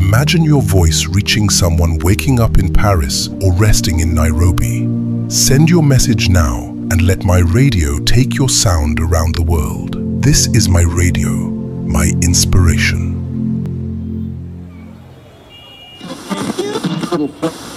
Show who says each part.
Speaker 1: Imagine your voice reaching someone waking up in Paris or resting in Nairobi. Send your message now and let my radio take your sound around the world. This is my radio, my inspiration.